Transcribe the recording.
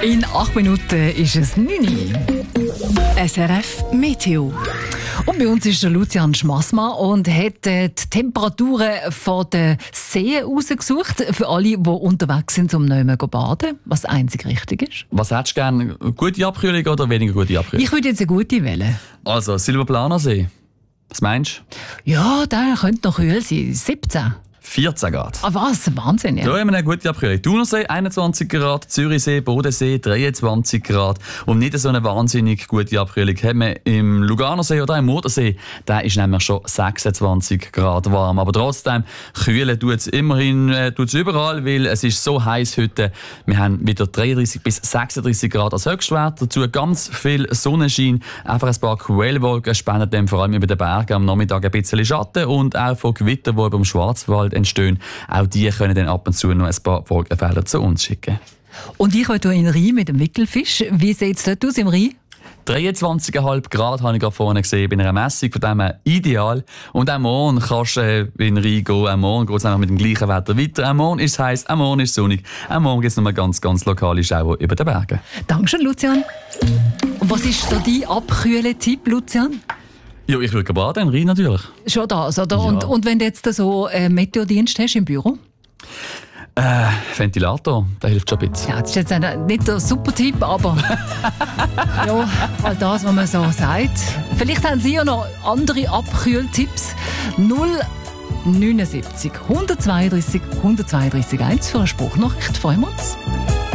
In 8 Minuten ist es 9 Uhr. SRF Meteo. Und bei uns ist der Lucian Schmassmann und hat die Temperaturen von den Seen rausgesucht. Für alle, die unterwegs sind, um neu zu baden, was einzig richtig ist. Was hättest du gerne? Gute Abkühlung oder weniger gute Abkühlung? Ich würde jetzt eine gute wählen. Also, Silvaplaner See. Was meinst du? Ja, der könnte noch kühl sein. 17. 14 Grad. Ah, was? Wahnsinn, ja. Da haben wir eine gute Abkühlung. Thunersee 21 Grad, Zürichsee, Bodensee 23 Grad. Und nicht so eine wahnsinnig gute Abkühlung haben wir im Luganersee oder im Modersee. Da ist nämlich schon 26 Grad warm. Aber trotzdem, kühlen tut es immerhin überall, weil es ist so heiß heute. Wir haben wieder 33 bis 36 Grad als Höchstwert. Dazu ganz viel Sonnenschein. Einfach ein paar Quellwolken spenden dem vor allem über den Bergen am Nachmittag ein bisschen Schatten. Und auch von Gewittern, die über dem Schwarzwald entstehen. Auch die können dann ab und zu noch ein paar Wolkenfelder zu uns schicken. Und ich will hier in den Rhein mit dem Wickelfisch. Wie sieht es dort aus im Rhein? 23,5 Grad habe ich gerade vorne gesehen bei einer Messung, von dem her ideal. Und auch morgen kannst du in den Rhein gehen. Auch morgen geht es mit dem gleichen Wetter weiter. Auch morgen ist es heiß, auch morgen ist es sonnig. Auch morgen gibt es noch ganz, ganz lokale Schauer über den Bergen. Dankeschön, Lucian. Und was ist da dein Abkühlen-Tipp, Lucian? Ja, ich würde baden, im Rhein natürlich. Schon das, oder? Ja. Und wenn du jetzt so Meteodienst hast im Büro? Ventilator, der hilft schon ein bisschen. Ja, das ist jetzt nicht der super Tipp, aber ja, all das, was man so sagt. Vielleicht haben Sie ja noch andere Abkühltipps. 079 132 132 1 für eine Spruchnachricht. Freuen wir uns.